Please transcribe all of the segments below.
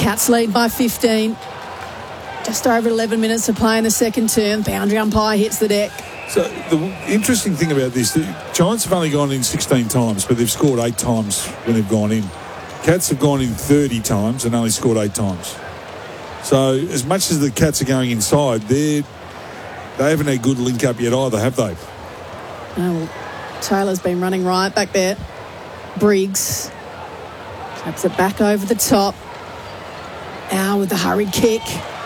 Cats lead by 15. Just over 11 minutes to play in the second term. Boundary umpire hits the deck. So the interesting thing about this, the Giants have only gone in 16 times, but they've scored 8 times when they've gone in. Cats have gone in 30 times and only scored 8 times. So as much as the Cats are going inside, they haven't had a good link up yet either, have they? Oh, well, Taylor's been running right back there. Briggs taps it back over the top. Now with the hurried kick.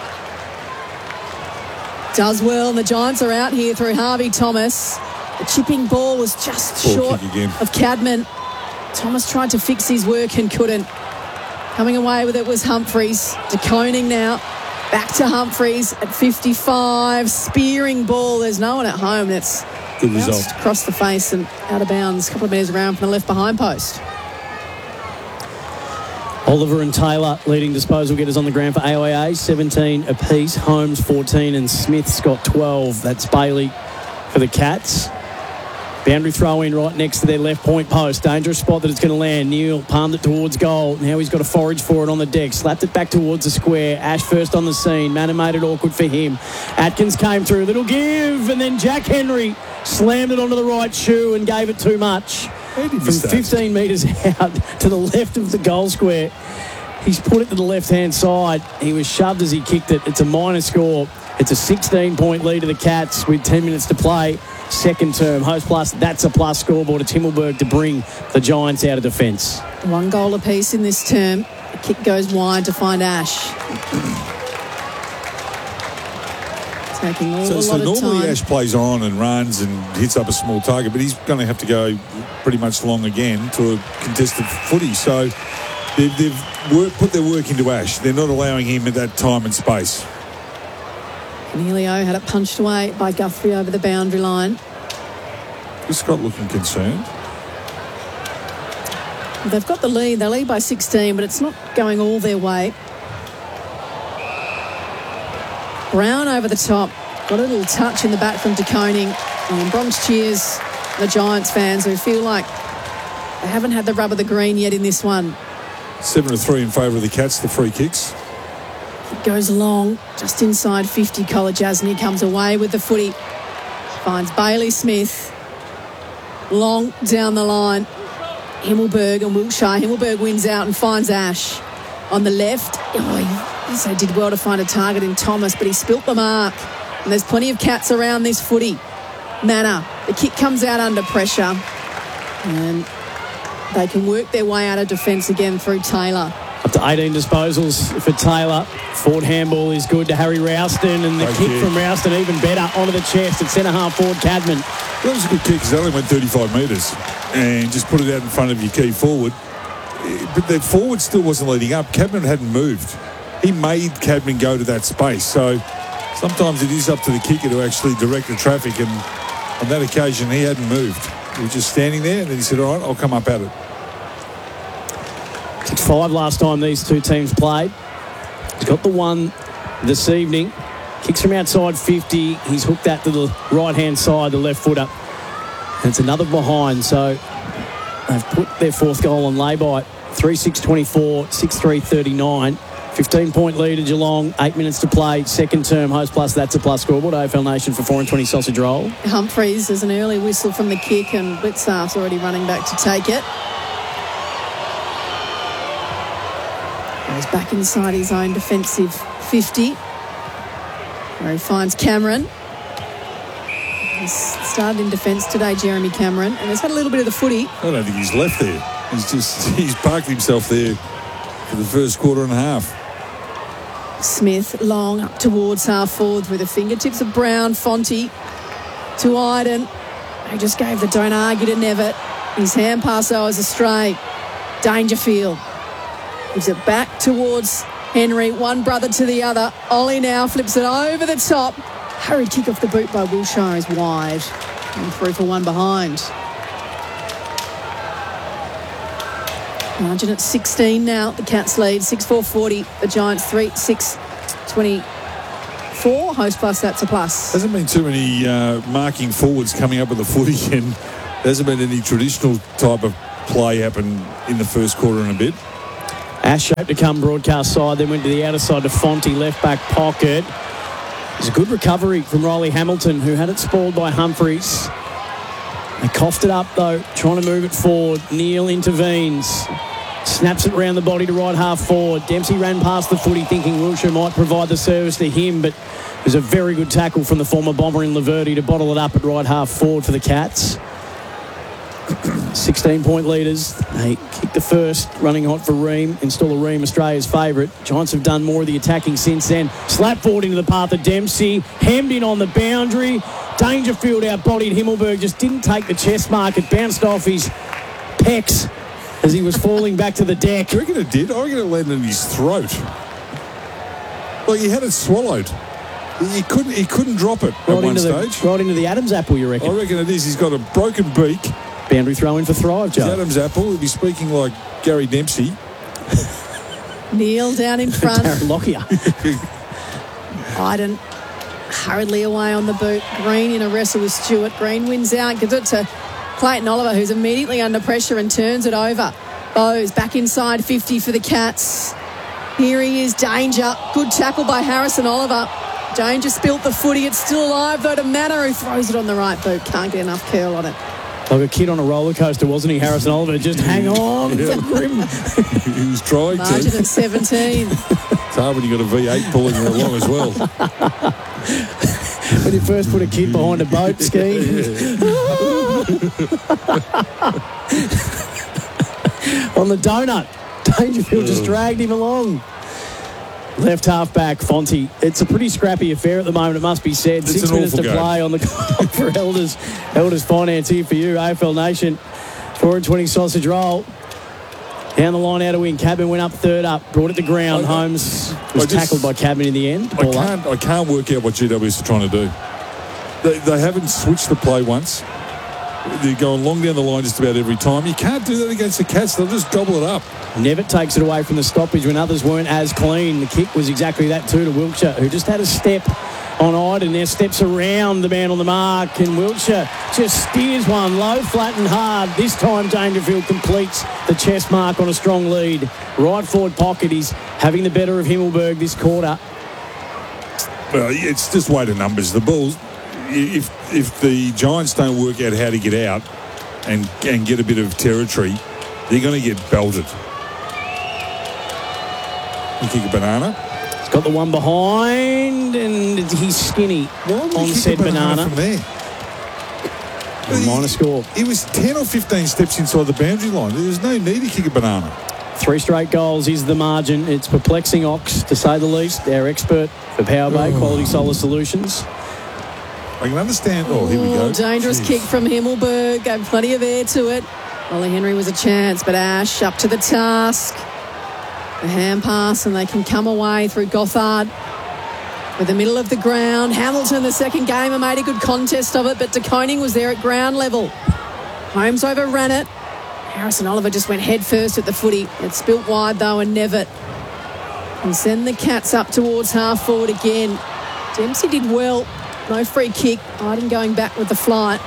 Does well, and the Giants are out here through Harvey Thomas. The chipping ball was just short of Cadman. Thomas tried to fix his work and couldn't. Coming away with it was Humphreys. De Koning now. Back to Humphreys at 55. Spearing ball. There's no one at home. That's good result. Across the face and out of bounds. A couple of metres around from the left behind post. Oliver and Taylor leading disposal getters on the ground for AIA, 17 apiece. Holmes 14 and Smith's got 12. That's Bailey for the Cats. Boundary throw in right next to their left point post. Dangerous spot that it's going to land. Neil palmed it towards goal. Now he's got to forage for it on the deck. Slapped it back towards the square. Ash first on the scene. Manor made it awkward for him. Atkins came through. Little give. And then Jack Henry slammed it onto the right shoe and gave it too much. From 15 metres out to the left of the goal square. He's put it to the left-hand side. He was shoved as he kicked it. It's a minor score. It's a 16-point lead to the Cats with 10 minutes to play. Second term. Host Plus, that's a plus scoreboard at Himmelberg to bring the Giants out of defence. 1 goal apiece in this term. The kick goes wide to find Ash. Taking a lot of time. Normally Ash plays on and runs and hits up a small target, but he's going to have to go pretty much long again to a contested footy. So they've put their work into Ash. They're not allowing him at that time and space. Cornelio had it punched away by Guthrie over the boundary line. Is Scott looking concerned? They've got the lead. They lead by 16, but it's not going all their way. Brown over the top. Got a little touch in the back from De Koning. And Bronx cheers the Giants fans who feel like they haven't had the rub of the green yet in this one. 7-3 in favour of the Cats, the free kicks. It goes long, just inside 50. Kolajasny comes away with the footy. Finds Bailey Smith. Long down the line. Himmelberg and Wiltshire. Himmelberg wins out and finds Ash on the left. He also did well to find a target in Thomas, but he spilt the mark. And there's plenty of Cats around this footy. Manor, the kick comes out under pressure. And they can work their way out of defence again through Taylor. Up to 18 disposals for Taylor. Forward handball is good to Harry Rouston, and the kick from Rouston even better onto the chest at centre-half forward Cadman. That was a good kick because it only went 35 metres and just put it out in front of your key forward. But the forward still wasn't leading up. Cadman hadn't moved. He made Cadman go to that space. So sometimes it is up to the kicker to actually direct the traffic, and on that occasion he hadn't moved. He was just standing there, and then he said, all right, I'll come up at it. 6-5 last time these two teams played. He's got the one this evening. Kicks from outside 50. He's hooked that to the right-hand side, the left footer. And it's another behind. So they've put their fourth goal on lay-by. 3-6-24, 6-3-39. 15-point lead at Geelong. 8 minutes to play. Second term. Host Plus, that's a plus scoreboard. AFL Nation for 4-20 sausage roll. Humphreys, there's an early whistle from the kick, and Blitzarf's already running back to take it. Goes back inside his own defensive 50, where he finds Cameron. He's started in defence today, Jeremy Cameron, and he's had a little bit of the footy. I don't think he's left there. He's parked himself there for the first quarter and a half. Smith long up towards half forward with the fingertips of Brown. Fonte to Iden, who just gave the don't argue to Nevitt. His hand pass though is astray. Dangerfield gives it back towards Henry, one brother to the other. Ollie now flips it over the top. Hurried kick off the boot by Wiltshire is wide. And through for one behind. Margin at 16 now. The Cats lead 6-4-40. The Giants 3-6-24. Host Plus, that's a plus. Hasn't been too many marking forwards coming up with the footy, and there hasn't been any traditional type of play happen in the first quarter and a bit. Ash shaped to come broadcast side, then went to the outer side to Fonte, left back pocket. It was a good recovery from Riley Hamilton, who had it spoiled by Humphreys. They coughed it up, though, trying to move it forward. Neil intervenes. Snaps it round the body to right half forward. Dempsey ran past the footy thinking Wiltshire might provide the service to him, but there's a very good tackle from the former Bomber in Laverty to bottle it up at right half forward for the Cats. 16-point leaders. They kicked the first, running hot for Ream. And still a Ream, Australia's favourite. Giants have done more of the attacking since then. Slap forward into the path of Dempsey. Hemmed in on the boundary. Dangerfield outbodied Himmelberg. Just didn't take the chest mark. It bounced off his pecs as he was falling back to the deck. Do you reckon it did? I reckon it landed in his throat. Like he had it swallowed. He couldn't drop it at one stage. Right into the Adam's apple, you reckon? I reckon it is. He's got a broken beak. Boundary throw in for Thrive, Joe. Adam's apple. He'd be speaking like Gary Dempsey. Neil down in front. Darren Lockyer. Iden hurriedly away on the boot. Green in a wrestle with Stewart. Green wins out. Gives it to Clayton Oliver, who's immediately under pressure and turns it over. Bowes back inside 50 for the Cats. Here he is. Danger. Good tackle by Harrison Oliver. Danger spilt the footy. It's still alive, though, to Manor, who throws it on the right boot. Can't get enough curl on it. Like a kid on a roller coaster, wasn't he, Harrison Oliver? Just hang on. Yeah. He was trying Margin to. at 17. It's hard when you've got a V8 pulling you along as well. When you first put a kid behind a boat ski. On the donut. Dangerfield just dragged him along. Left half back, Fonte. It's a pretty scrappy affair at the moment, it must be said. It's 6 minutes to play on the clock for Elders Finance here for you, AFL Nation. 4-20 sausage roll. Down the line, out of wing. Cadman went up third up, brought it to ground. Holmes was tackled by Cadman in the end. I can't work out what GWS are trying to do. They haven't switched the play once. They're going long down the line just about every time. You can't do that against the Cats. They'll just gobble it up. Nevitt takes it away from the stoppage when others weren't as clean. The kick was exactly that too to Wiltshire, who just had a step on Iden. Now steps around the man on the mark, and Wiltshire just steers one low, flat and hard. This time Dangerfield completes the chest mark on a strong lead. Right forward pocket. He's having the better of Himmelberg this quarter. Well, it's just weight of numbers. The Bulls, if the Giants don't work out how to get out and get a bit of territory, they're going to get belted. You kick a banana. He's got the one behind, and he's skinny on said banana. From there? Minor score. He was 10 or 15 steps inside the boundary line. There was no need to kick a banana. 3 straight goals is the margin. It's perplexing Ox, to say the least. Our expert for Power Bay, Quality Solar Solutions. I can understand. Oh, here we go. Dangerous kick from Himmelberg. Gave plenty of air to it. Ollie Henry was a chance, but Ash up to the task. The hand pass, and they can come away through Gothard with the middle of the ground. Hamilton, the second gamer, made a good contest of it, but De Koning was there at ground level. Holmes overran it. Harrison Oliver just went head first at the footy. It spilt wide, though, and Nevitt can send the Cats up towards half forward again. Dempsey did well. No free kick. Iden going back with the flight.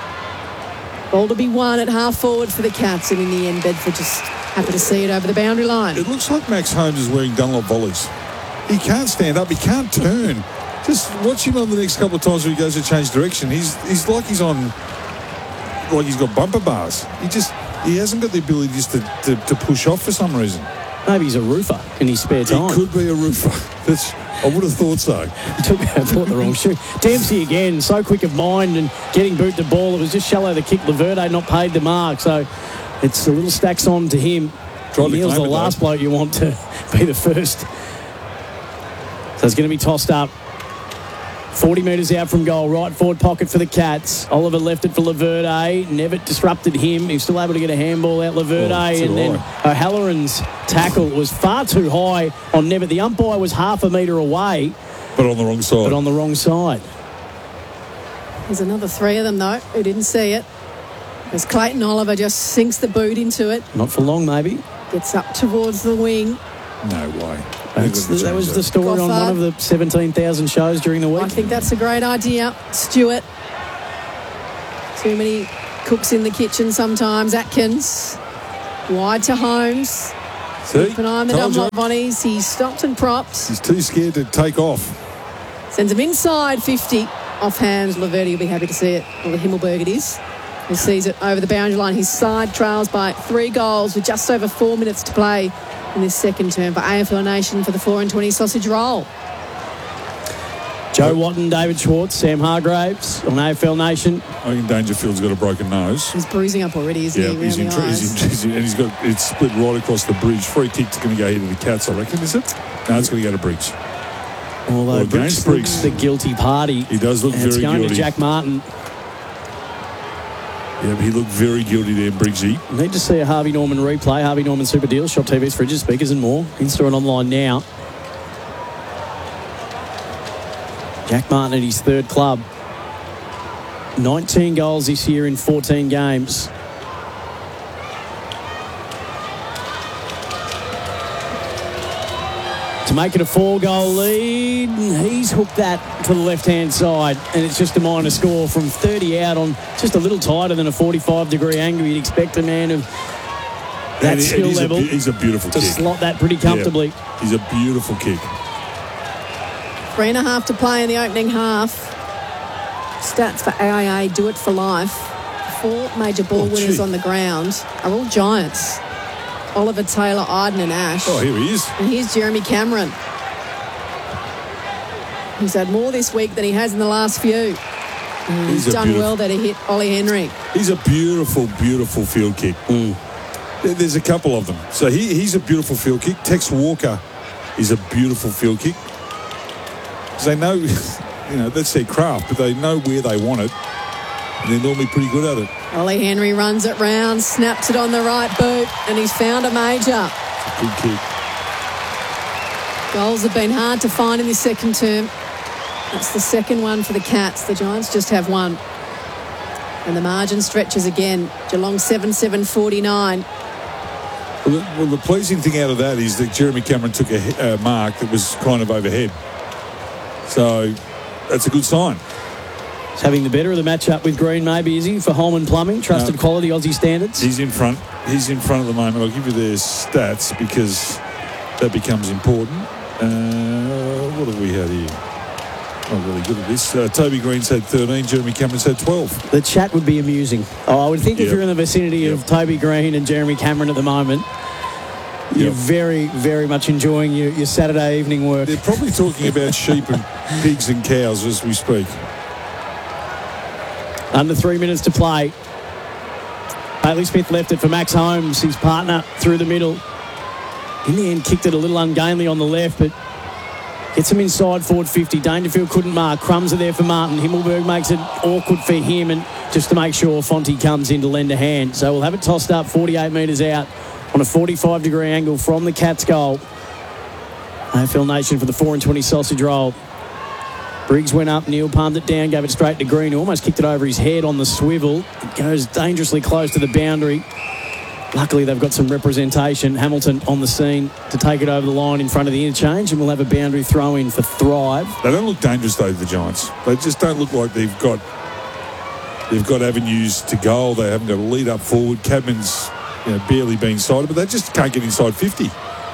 Ball to be won at half forward for the Cats, and in the end, Bedford just happy to see it over the boundary line. It looks like Max Holmes is wearing Dunlop volleys. He can't stand up. He can't turn. Just watch him on the next couple of times where he goes to change direction. He's like he's got bumper bars. He hasn't got the ability just to push off for some reason. Maybe he's a roofer in his spare time. He could be a roofer. I would have thought so. I thought the wrong shoe. Dempsey again, so quick of mind and getting boot the ball. It was just shallow the kick. Laverde not paid the mark, so it's a little stacks on to him. Neil's the last bloke you want to be the first. So it's going to be tossed up. 40 metres out from goal, right forward pocket for the Cats. Oliver left it for Laverde. Nevitt disrupted him. He was still able to get a handball out Laverde. And then O'Halloran's tackle was far too high on Nevitt. The umpire was half a metre away. But on the wrong side. There's another 3 of them, though, who didn't see it. As Clayton Oliver just sinks the boot into it. Not for long, maybe. Gets up towards the wing. No way. That was the story on one of the 17,000 shows during the week. I think that's a great idea. Stewart. Too many cooks in the kitchen sometimes. Atkins. Wide to Holmes. See? Keep an eye on the Told you. Dunlop Bonnies. He stops and props. He's too scared to take off. Sends him inside 50. Off hands. Laverty will be happy to see it. Well, the Himmelberg it is. He sees it over the boundary line. His side trails by 3 goals with just over 4 minutes to play in this second term for AFL Nation for the 4 and 20 sausage roll. Joe Watton, David Schwartz, Sam Hargraves on AFL Nation. I think Dangerfield's got a broken nose. He's bruising up already, isn't he? He's Around the eyes. and he's got it's split right across the bridge. Free kick's going to go into the Cats, I reckon, is it? No, it's going to go to Briggs. Although Briggs looks the guilty party. He does look and very it's going guilty. to Jack Martin. Yeah, he looked very guilty there, Briggsy. Need to see a Harvey Norman replay. Harvey Norman Super Deals, Shop TVs, fridges, speakers and more. In-store and online now. Jack Martin at his 3rd club. 19 goals this year in 14 games. To make it a 4-goal lead, he's hooked that to the left-hand side, and it's just a minor score from 30 out on just a little tighter than a 45-degree angle. You'd expect a man of that skill level he's a beautiful to kick. slot that pretty comfortably. Yeah, he's a beautiful kick. 3.5 to play in the opening half. Stats for AIA do it for life. 4 major ball winners on the ground are all Giants. Oliver, Taylor, Iden and Ash. Oh, here he is. And here's Jeremy Cameron. He's had more this week than he has in the last few. And he's done well there to hit Ollie Henry. He's a beautiful, beautiful field kick. There's a couple of them. So he's a beautiful field kick. Tex Walker is a beautiful field kick. Because they know, that's their craft, but they know where they want it. And they're normally pretty good at it. Ollie Henry runs it round, snaps it on the right boot, and he's found a major. Good kick. Goals have been hard to find in this second term. That's the second one for the Cats. The Giants just have one. And the margin stretches again. Geelong 7-7-49. Well, the pleasing thing out of that is that Jeremy Cameron took a mark that was kind of overhead. So that's a good sign. He's having the better of the matchup with Green, maybe, is he, for Holman Plumbing? Trusted quality Aussie standards? He's in front. He's in front at the moment. I'll give you their stats because that becomes important. What have we had here? Not really good at this. Toby Green's had 13. Jeremy Cameron's had 12. The chat would be amusing. I would think if you're in the vicinity of Toby Green and Jeremy Cameron at the moment, you're very, very much enjoying your Saturday evening work. They're probably talking about sheep and pigs and cows as we speak. Under 3 minutes to play. Bailey Smith left it for Max Holmes, his partner, through the middle. In the end, kicked it a little ungainly on the left, but gets him inside forward 50. Dangerfield couldn't mark. Crumbs are there for Martin. Himmelberg makes it awkward for him, and just to make sure Fonte comes in to lend a hand. So we'll have it tossed up 48 metres out on a 45-degree angle from the Cats' goal. AFL Nation for the 4 and 20 sausage roll. Briggs went up, Neil palmed it down, gave it straight to Green, who almost kicked it over his head on the swivel. It goes dangerously close to the boundary. Luckily, they've got some representation. Hamilton on the scene to take it over the line in front of the interchange, and we'll have a boundary throw-in for Thrive. They don't look dangerous, though, the Giants. They just don't look like they've got avenues to goal. They haven't got a lead up forward. Cadman's barely been sighted, but they just can't get inside 50.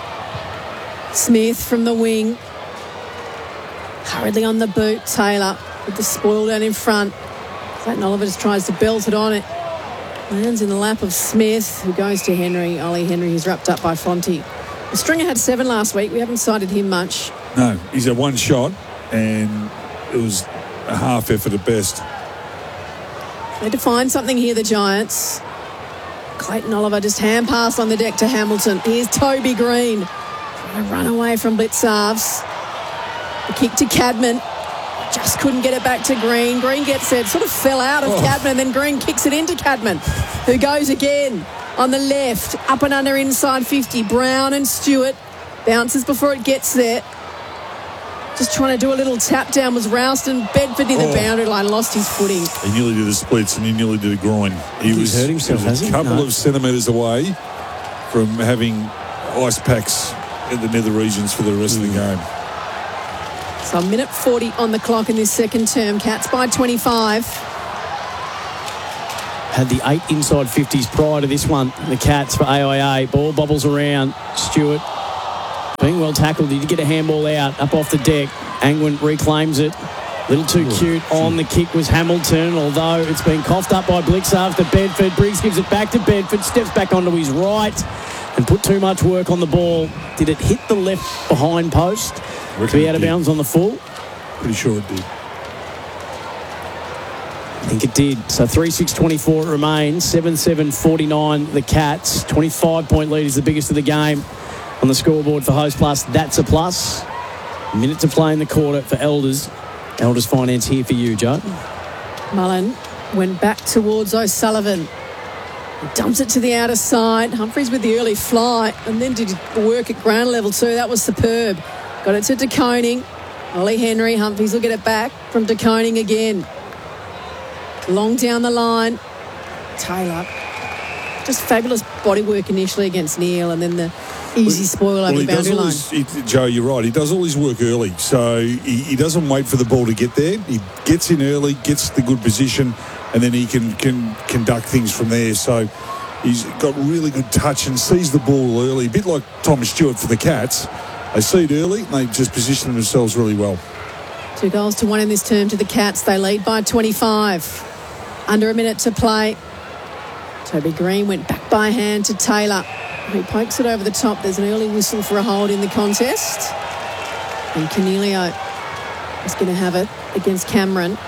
Smith from the wing. Hurriedly on the boot. Taylor with the spoil down in front. Clayton Oliver just tries to belt it on it. Lands in the lap of Smith, who goes to Henry. Ollie Henry, who's wrapped up by Fonte. The Stringer had 7 last week. We haven't cited him much. No, he's had 1 shot, and it was a half effort at best. They had to find something here, the Giants. Clayton Oliver just hand passed on the deck to Hamilton. Here's Toby Green. Trying to run away from Blitzarves. The kick to Cadman. Just couldn't get it back to Green. Green gets it, sort of fell out of Cadman, then Green kicks it into Cadman, who goes again on the left, up and under inside 50. Brown and Stewart bounces before it gets there. Just trying to do a little tap down was Ralston. Bedford near the boundary line, lost his footing. He nearly did the splits and he nearly did a groin. He's hurt himself, he was a couple of centimetres away from having ice packs in the nether regions for the rest of the game. So a minute 40 on the clock in this second term. Cats by 25. had the 8 inside 50s prior to this one. The Cats for AIA. Ball bobbles around. Stewart being well tackled. He did get a handball out up off the deck. Angwin reclaims it. Little too cute on the kick was Hamilton, although it's been coughed up by Blixarves to Bedford. Briggs gives it back to Bedford, steps back onto his right and put too much work on the ball. Did it hit the left behind post to be out of bounds on the full? Pretty sure it did. I think it did. So 3-6-24 it remains. 7-7-49 the Cats. 25-point lead is the biggest of the game on the scoreboard for Host Plus. That's a plus. A minute to play in the quarter for Elders. Elders Finance here for you, Joe. Mullen went back towards O'Sullivan. He dumps it to the outer side. Humphries with the early fly and then did work at ground level too. That was superb. Got it to De Koning. Ollie Henry. Humphries will get it back from De Koning again. Long down the line. Taylor. Just fabulous bodywork initially against Neil and then the easy spoil over the boundary line. Joe, you're right. He does all his work early. So he doesn't wait for the ball to get there. He gets in early, gets the good position, and then he can conduct things from there. So he's got really good touch and sees the ball early. A bit like Thomas Stewart for the Cats. They see it early and they just position themselves really well. 2 goals to 1 in this term to the Cats. They lead by 25. Under a minute to play. Toby Green went back by hand to Taylor, who pokes it over the top. There's an early whistle for a hold in the contest. And Cornelio is going to have it against Cameron.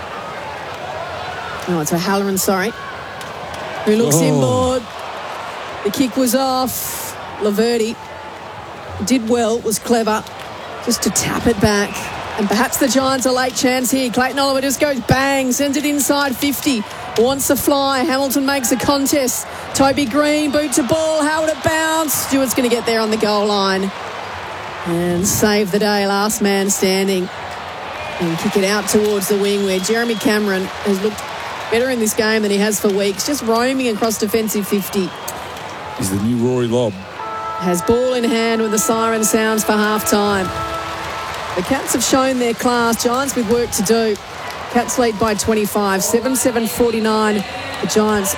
Oh, it's O'Halloran, sorry. Who looks inboard. The kick was off. Laverty did well, was clever, just to tap it back. And perhaps the Giants a late chance here. Clayton Oliver just goes bang, sends it inside 50. Wants a fly. Hamilton makes a contest. Toby Green, boot to ball. How would it bounce? Stewart's going to get there on the goal line. And save the day. Last man standing. And kick it out towards the wing where Jeremy Cameron has looked better in this game than he has for weeks. Just roaming across defensive 50. He's the new Rory Lobb. Has ball in hand when the siren sounds for half-time. The Cats have shown their class. Giants with work to do. Cats lead by 25. 7-7-49. The Giants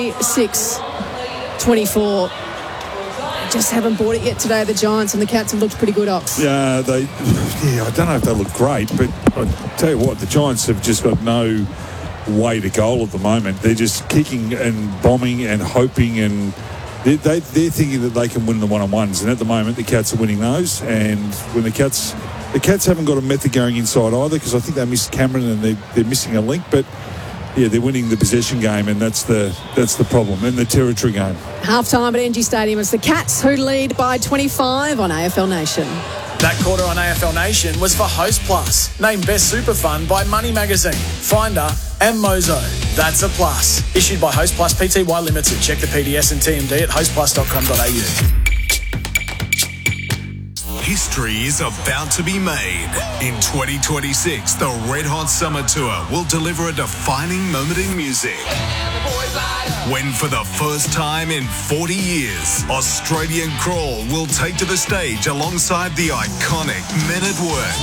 3-6-24. Just haven't bought it yet today, the Giants, and the Cats have looked pretty good, Ox. Yeah, I don't know if they look great, but I tell you what, the Giants have just got no way to goal at the moment. They're just kicking and bombing and hoping, and they're thinking that they can win the one-on-ones, and at the moment the Cats are winning those. And when the Cats haven't got a method going inside either, because I think they missed Cameron and they're missing a link, but yeah, they're winning the possession game, and that's the problem, and the territory game. Half-time at NG Stadium. It's the Cats who lead by 25 on AFL Nation. That quarter on AFL Nation was for Host Plus, named Best Super Fund by Money Magazine, Finder and Mozo. That's a plus. Issued by Host Plus Pty Limited. Check the PDS and TMD at hostplus.com.au. History is about to be made. In 2026, the Red Hot Summer Tour will deliver a defining moment in music. When for the first time in 40 years, Australian Crawl will take to the stage alongside the iconic Men at Work.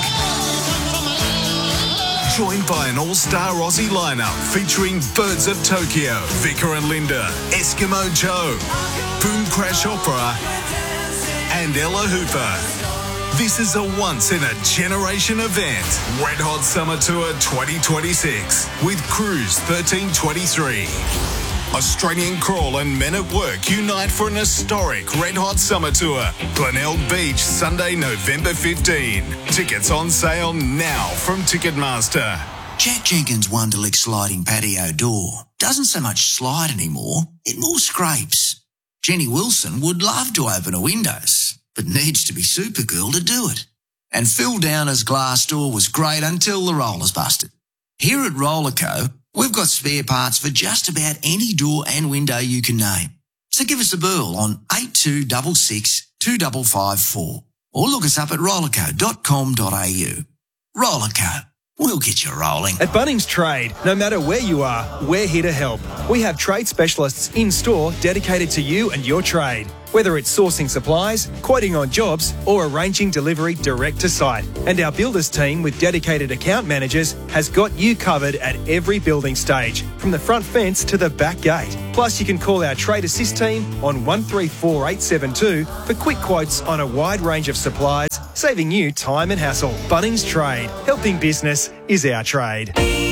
Joined by an all-star Aussie lineup featuring Birds of Tokyo, Vicar and Linda, Eskimo Joe, Boom Crash Opera, and Ella Hooper. This is a once-in-a-generation event. Red Hot Summer Tour 2026 with Cruise 1323. Australian Crawl and Men at Work unite for an historic Red Hot Summer Tour. Glenelg Beach, Sunday, November 15. Tickets on sale now from Ticketmaster. Jack Jenkins' Wonderlick sliding patio door doesn't so much slide anymore, it more scrapes. Jenny Wilson would love to open her windows, but needs to be Supergirl to do it. And Phil Downer's glass door was great until the rollers busted. Here at Rollerco, we've got spare parts for just about any door and window you can name. So give us a burl on 8266 2554 or look us up at rollerco.com.au. Rollerco, we'll get you rolling. At Bunnings Trade, no matter where you are, we're here to help. We have trade specialists in store dedicated to you and your trade. whether it's sourcing supplies, quoting on jobs, or arranging delivery direct to site. And our builders team with dedicated account managers has got you covered at every building stage, from the front fence to the back gate. Plus, you can call our Trade Assist team on 134872 for quick quotes on a wide range of supplies, saving you time and hassle. Bunnings Trade. Helping business is our trade.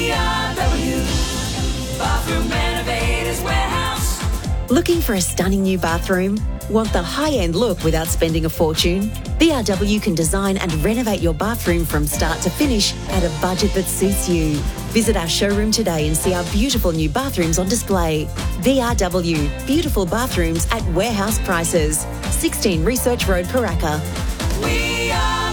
Bathroom Renovators Warehouse. Looking for a stunning new bathroom? Want the high-end look without spending a fortune? BRW can design and renovate your bathroom from start to finish at a budget that suits you. Visit our showroom today and see our beautiful new bathrooms on display. BRW, beautiful bathrooms at warehouse prices. 16 Research Road, Paraka. We are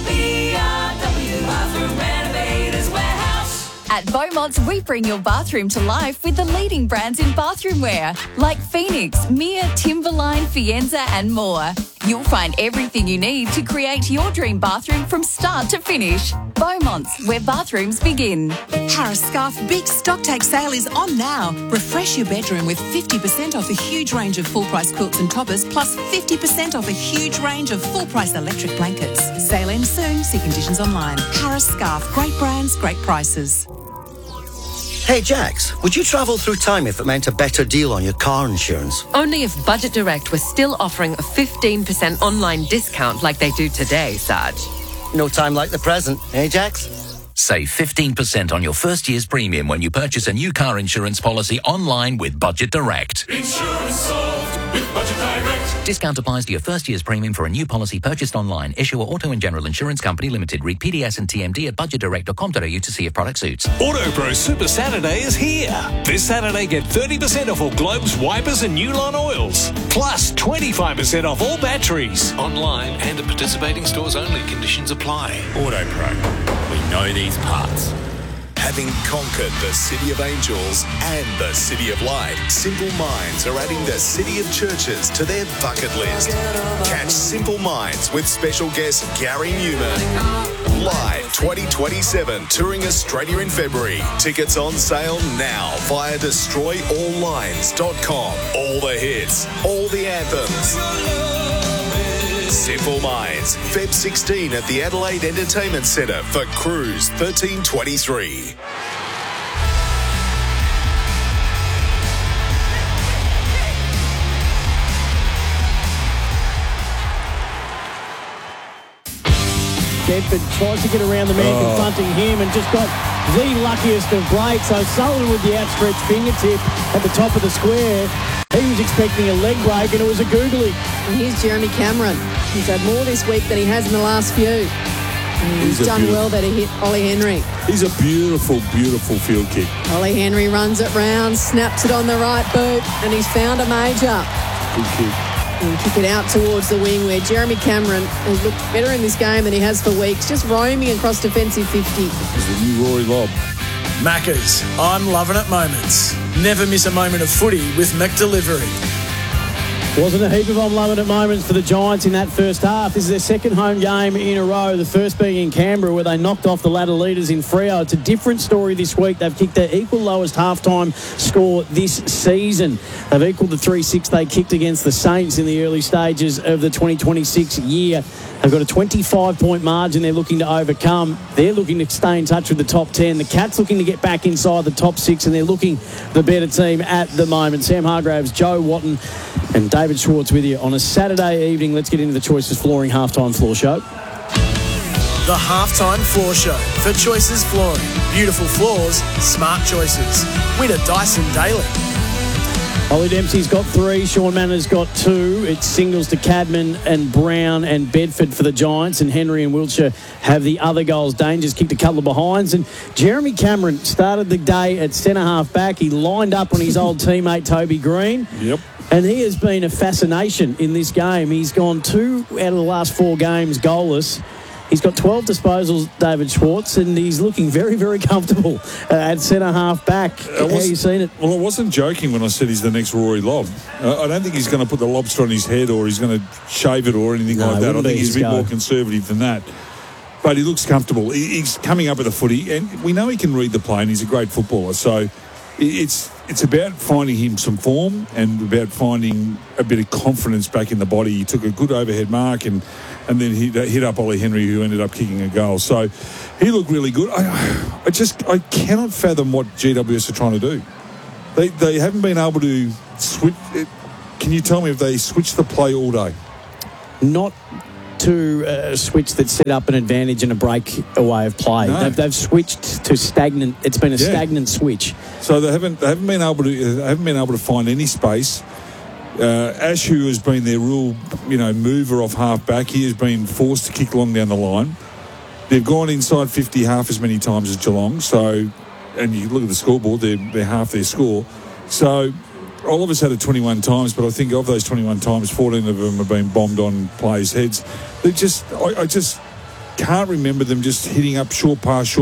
BRW Bathroom Renovators Warehouse. At Beaumont's, we bring your bathroom to life with the leading brands in bathroom wear, like Phoenix, Mia, Timberline, Fienza and more. You'll find everything you need to create your dream bathroom from start to finish. Beaumont's, where bathrooms begin. Harris Scarf Big Stocktake Sale is on now. Refresh your bedroom with 50% off a huge range of full-price quilts and toppers, plus 50% off a huge range of full-price electric blankets. Sale ends soon. See conditions online. Harris Scarf. Great brands, great prices. Hey Jax, would you travel through time if it meant a better deal on your car insurance? Only if Budget Direct was still offering a 15% online discount like they do today, Saj. No time like the present, eh Jax? Save 15% on your first year's premium when you purchase a new car insurance policy online with Budget Direct. Insurance solved with Budget Direct. Discount applies to your first year's premium for a new policy purchased online. Issuer Auto and General Insurance Company Limited. Read PDS and TMD at budgetdirect.com.au to see if product suits. AutoPro Super Saturday is here. This Saturday, get 30% off all globes, wipers and Nulon oils. Plus 25% off all batteries. Online and at participating stores only. Conditions apply. AutoPro. We know these parts. Having conquered the City of Angels and the City of Light, Simple Minds are adding the City of Churches to their bucket list. Catch Simple Minds with special guest Gary Newman. Live 2027, touring Australia in February. Tickets on sale now via destroyalllines.com. All the hits, all the anthems. Simple Minds, Feb 16 at the Adelaide Entertainment Centre for Cruise 1323. Bedford tries to get around the man confronting him and just got the luckiest of breaks. So Sullivan with the outstretched fingertip at the top of the square. He was expecting a leg break and it was a googly. And here's Jeremy Cameron. He's had more this week than he has in the last few. He's done well there to hit Ollie Henry. He's a beautiful, beautiful field kick. Ollie Henry runs it round, snaps it on the right boot, and he's found a major. Good kick. And kick it out towards the wing where Jeremy Cameron has looked better in this game than he has for weeks, just roaming across defensive 50. It's the new Rory Lobb. Maccas, I'm loving it moments. Never miss a moment of footy with McDelivery. Wasn't a heap of I'm loving it moments for the Giants in that first half. This is their second home game in a row, the first being in Canberra where they knocked off the ladder leaders in Freo. It's a different story this week. They've kicked their equal lowest halftime score this season. They've equalled the 3-6 they kicked against the Saints in the early stages of the 2026 year. They've got a 25-point margin they're looking to overcome. They're looking to stay in touch with the top 10. The Cats looking to get back inside the top 6, and they're looking the better team at the moment. Sam Hargraves, Joe Watton and David Schwartz with you on a Saturday evening. Let's get into the Choices Flooring Halftime Floor Show. The Halftime Floor Show for Choices Flooring. Beautiful floors, smart choices. Win a Dyson Daily. Ollie Dempsey's got 3. Sean Manners got 2. It's singles to Cadman and Brown and Bedford for the Giants. And Henry and Wiltshire have the other goals. Danger's kicked a couple of behinds. And Jeremy Cameron started the day at centre-half back. He lined up on his old teammate Toby Green. Yep. And he has been a fascination in this game. He's gone 2 out of the last 4 games goalless. He's got 12 disposals, David Schwartz, and he's looking very, very comfortable at centre-half back. How have you seen it? Well, I wasn't joking when I said he's the next Rory Lobb. I don't think he's going to put the lobster on his head or he's going to shave it or anything like that. I think he's a bit more conservative than that. But he looks comfortable. He's coming up with a footy, and we know he can read the play, and he's a great footballer. So it's it's about finding him some form and about finding a bit of confidence back in the body. He took a good overhead mark and then he hit up Ollie Henry, who ended up kicking a goal. So he looked really good. I cannot fathom what GWS are trying to do. They haven't been able to switch. Can you tell me if they switched the play all day? Not to a switch that set up an advantage and a breakaway of play. No. They've switched to stagnant. It's been a stagnant switch. So they haven't been able to find any space. Ash, who has been their real mover off half back, he has been forced to kick long down the line. They've gone inside 50 half as many times as Geelong. So, and you look at the scoreboard, they're half their score. So Oliver's had it 21 times, but I think of those 21 times, 14 of them have been bombed on players' heads. I just can't remember them just hitting up short pass,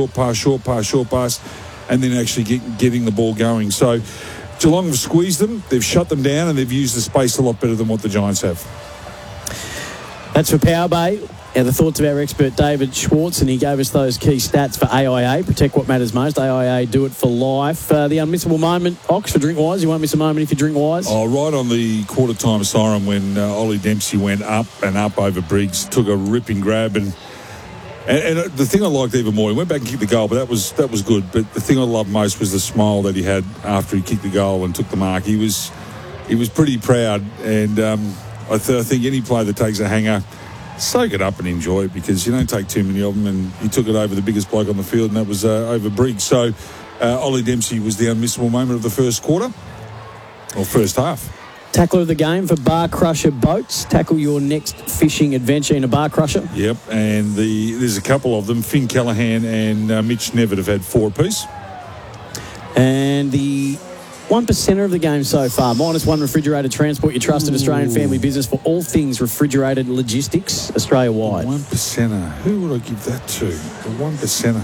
and then actually getting the ball going. So Geelong have squeezed them, they've shut them down, and they've used the space a lot better than what the Giants have. That's for Power Bay. And the thoughts of our expert David Schwartz, and he gave us those key stats for AIA. Protect what matters most. AIA, do it for life. The unmissable moment, Ox, for Drink Wise. You won't miss a moment if you drink Wise. Oh, right on the quarter-time siren when Ollie Dempsey went up and up over Briggs, took a ripping grab. And the thing I liked even more, he went back and kicked the goal, but that was good. But the thing I loved most was the smile that he had after he kicked the goal and took the mark. He was pretty proud. And I think any player that takes a hanger, soak it up and enjoy it, because you don't take too many of them, and he took it over the biggest bloke on the field, and that was over Briggs. So Ollie Dempsey was the unmissable moment of the first quarter, or first half. Tackler of the game for Bar Crusher Boats. Tackle your next fishing adventure in a Bar Crusher. Yep, and there's a couple of them. Finn Callahan and Mitch Nevitt have had 4 apiece. And the 1%er of the game so far. -1 refrigerated transport, your trusted Australian family business for all things refrigerated logistics, Australia-wide. 1%er. Who would I give that to? The 1%er.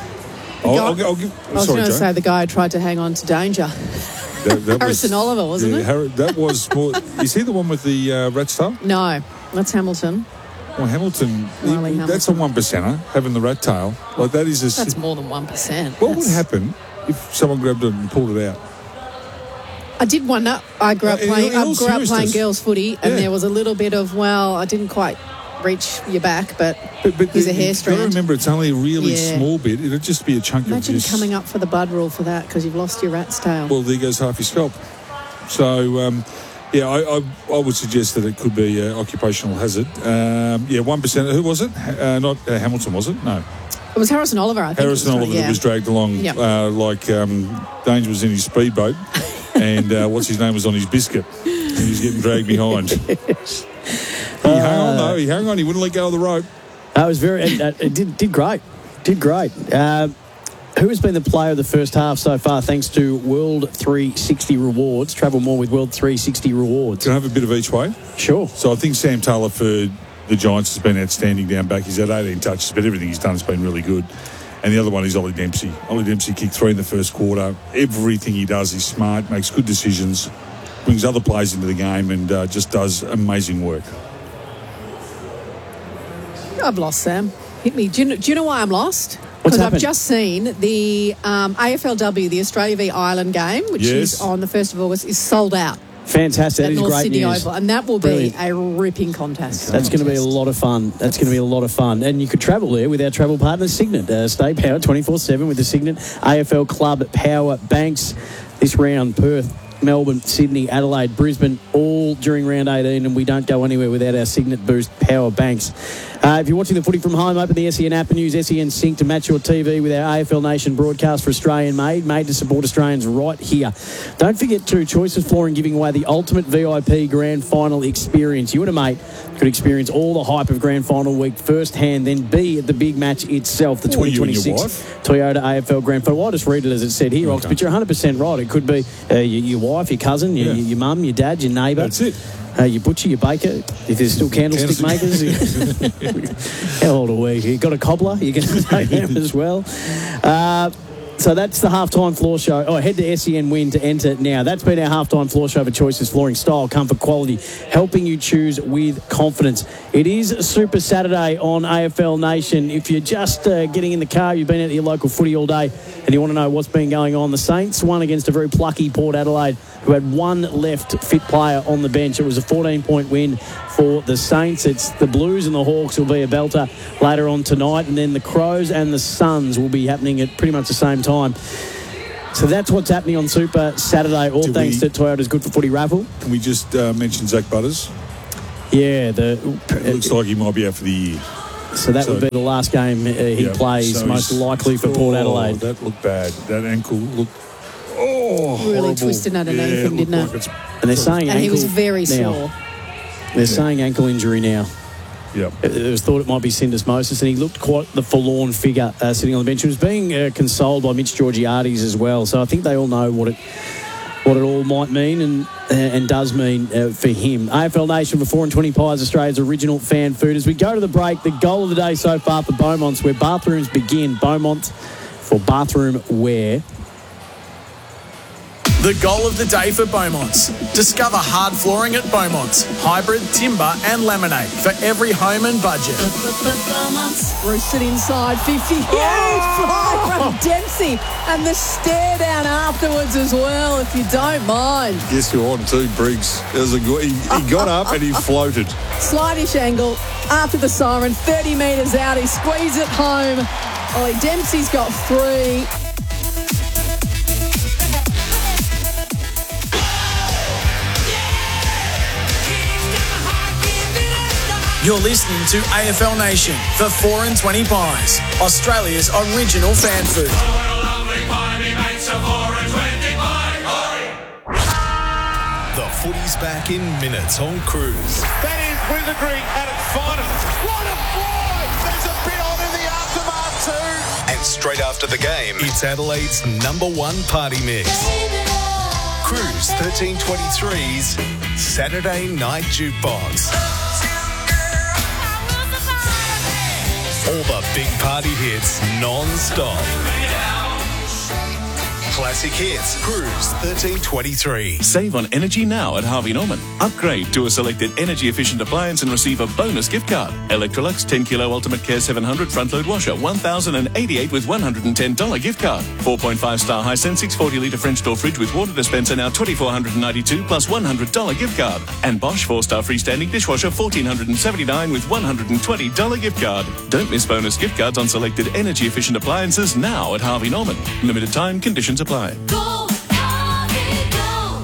I was going to say the guy who tried to hang on to danger. That Harrison Oliver, wasn't it? That was more. Is he the one with the rat tail? No, that's Hamilton. Well, Hamilton, Hamilton. that's a 1%er, having the rat tail. Like that is That's more than 1%. What would happen if someone grabbed it and pulled it out? I did wonder. I grew up playing girls' footy, and there was a little bit of, I didn't quite reach your back, but here's a hair strand. You've got to remember, it's only a really small bit. It'll just be a chunk of Imagine this. coming up for the bud rule for that, because you've lost your rat's tail. Well, there goes half your scalp. So, I would suggest that it could be occupational hazard. 1%. Who was it? Not Hamilton, was it? No. It was Harrison Oliver, I think. Harrison Oliver that was dragged along like Danger was in his speedboat. And what's his name was on his biscuit. He was getting dragged behind. Yes. He hung on, though. He hung on. He wouldn't let go of the rope. It was very... It did great. Did great. Who has been the player of the first half so far, thanks to World 360 Rewards? Travel more with World 360 Rewards. Can I have a bit of each way? Sure. So I think Sam Taylor for the Giants has been outstanding down back. He's had 18 touches, but everything he's done has been really good. And the other one is Ollie Dempsey. Ollie Dempsey kicked 3 in the first quarter. Everything he does is smart, makes good decisions, brings other players into the game, and just does amazing work. I've lost, Sam. Hit me. Do you know why I'm lost? What's Because happened? I've just seen the AFLW, the Australia v Ireland game, which is on the 1st of August, is sold out. Fantastic. That At is North great Sydney news. Oval, and that will Brilliant. be a ripping contest. That's going to be a lot of fun. And you could travel there with our travel partner, Signet. Stay powered 24/7 with the Signet AFL Club Power Banks. This round, Perth, Melbourne, Sydney, Adelaide, Brisbane, all during round 18, and we don't go anywhere without our Signet Boost Power Banks. If you're watching the footy from home, open the SEN app and use SEN Sync to match your TV with our AFL Nation broadcast for Australian made to support Australians right here. Don't forget to Choices Flooring giving away the ultimate VIP Grand Final experience. You and a mate could experience all the hype of Grand Final week firsthand, then be at the big match itself, the Or you and your 2026 Toyota AFL Grand Final. I'll just read it as it said here, Ox, but you're 100% right. It could be your wife, your cousin, your mum, your dad, your neighbour. That's it. Your butcher, your baker, if there's still candlestick makers. How old are we? You got a cobbler, you can take them as well. So that's the halftime floor show. Oh, head to SEN Win to enter now. That's been our halftime floor show for Choices Flooring. Style, comfort, quality, helping you choose with confidence. It is Super Saturday on AFL Nation. If you're just getting in the car, you've been at your local footy all day, and you want to know what's been going on, the Saints won against a very plucky Port Adelaide, who had one left fit player on the bench. It was a 14-point win for the Saints. It's the Blues and the Hawks will be a belter later on tonight, and then the Crows and the Suns will be happening at pretty much the same time. So that's what's happening on Super Saturday, all thanks to Toyota's Good for Footy raffle. Can we just mention Zach Butters? Yeah. It looks like he might be out for the year. So that would be the last game he plays, so most likely for Port Adelaide. That looked bad. That ankle looked... really horrible. twisted underneath him, didn't it? And they're saying ankle. And he was very now. sore. They're saying ankle injury now. Yep. It was thought it might be syndesmosis, and he looked quite the forlorn figure sitting on the bench. He was being consoled by Mitch Georgiades as well. So I think they all know what it all might mean and does mean for him. AFL Nation for 4 and 20 Pies, Australia's original fan food. As we go to the break, the goal of the day so far for Beaumont's, where bathrooms begin. Beaumont for bathroom wear. The goal of the day for Beaumont's. Discover hard flooring at Beaumont's. Hybrid, timber and laminate for every home and budget. Roosted inside 50. Huge fly from Dempsey. And the stare down afterwards as well, if you don't mind. Yes, you're on too, Briggs. He got up and he floated. Slightish angle after the siren. 30 metres out. He squeezed it home. Ollie Dempsey's got 3. You're listening to AFL Nation for 4 and 20 Pies, Australia's original fan food. The footy's back in minutes on Cruise. That is Wizardry at its finest. What a fly! There's a bit on in the aftermath too. And straight after the game, it's Adelaide's #1 party mix. Cruise 1323's Saturday Night Jukebox. All the big party hits non-stop. Classic hits. Cruise 1323. Save on energy now at Harvey Norman. Upgrade to a selected energy-efficient appliance and receive a bonus gift card. Electrolux 10 Kilo Ultimate Care 700 front-load washer, $1,088 with $110 gift card. 4.5-star Hisense 640-litre French door fridge with water dispenser, now $2,492 plus $100 gift card. And Bosch 4-star freestanding dishwasher, $1,479 with $120 gift card. Don't miss bonus gift cards on selected energy-efficient appliances now at Harvey Norman. Limited time, conditions apply. Go, Harvey, go.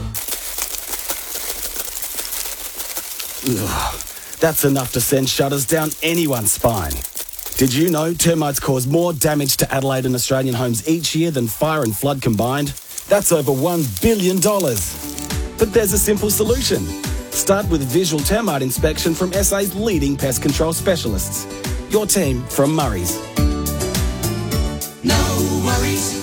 Ugh, that's enough to send shudders down anyone's spine. Did you know termites cause more damage to Adelaide and Australian homes each year than fire and flood combined? That's over $1 billion. But there's a simple solution. Start with visual termite inspection from SA's leading pest control specialists. Your team from Murray's. No worries.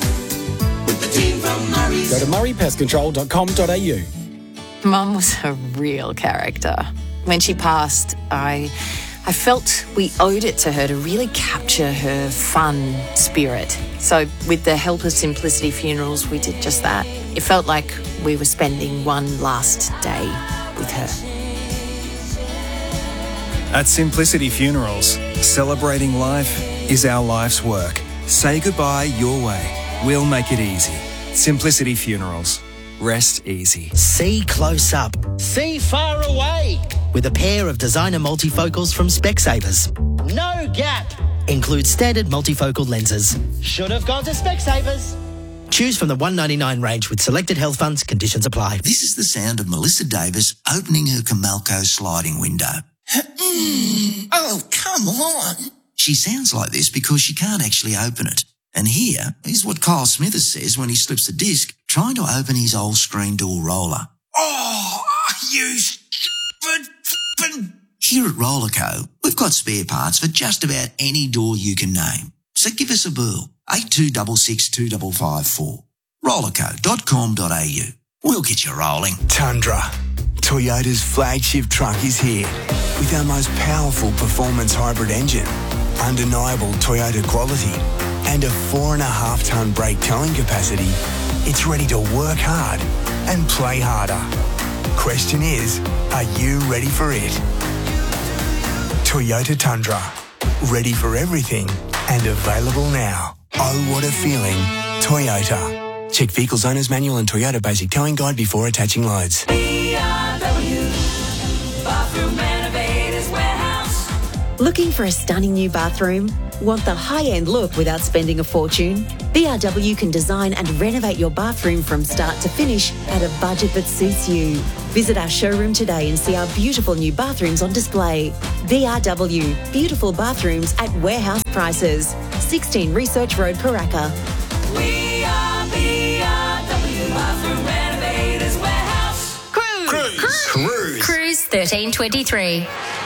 Go to murraypestcontrol.com.au. Mum was a real character. When she passed, I felt we owed it to her to really capture her fun spirit. So with the help of Simplicity Funerals, we did just that. It felt like we were spending one last day with her. At Simplicity Funerals, celebrating life is our life's work. Say goodbye your way. We'll make it easy. Simplicity Funerals. Rest easy. See close up. See far away. With a pair of designer multifocals from Specsavers. No gap. Includes standard multifocal lenses. Should have gone to Specsavers. Choose from the $199 range with selected health funds. Conditions apply. This is the sound of Melissa Davis opening her Comalco sliding window. Oh, come on. She sounds like this because she can't actually open it. And here is what Kyle Smithers says when he slips a disc trying to open his old screen door roller. Oh, you stupid f***ing... Here at Rollerco, we've got spare parts for just about any door you can name. So give us a burl, 8266 2554. Rollerco.com.au. We'll get you rolling. Tundra, Toyota's flagship truck, is here with our most powerful performance hybrid engine, undeniable Toyota quality, and a 4.5 tonne brake towing capacity, it's ready to work hard and play harder. Question is, are you ready for it? Toyota Tundra. Ready for everything and available now. Oh, what a feeling. Toyota. Check Vehicles Owner's Manual and Toyota Basic Towing Guide before attaching loads. Bathroom Renovators Warehouse. Looking for a stunning new bathroom? Want the high-end look without spending a fortune? BRW can design and renovate your bathroom from start to finish at a budget that suits you. Visit our showroom today and see our beautiful new bathrooms on display. BRW, beautiful bathrooms at warehouse prices. 16 Research Road, Karaka. We are BRW Bathroom Renovators Warehouse. Cruise 1323.